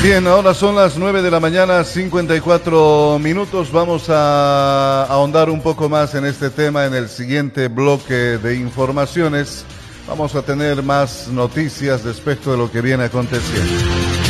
Bien, ahora son las 9 de la mañana, 54 minutos. Vamos a ahondar un poco más en este tema en el siguiente bloque de informaciones. Vamos a tener más noticias respecto de lo que viene aconteciendo.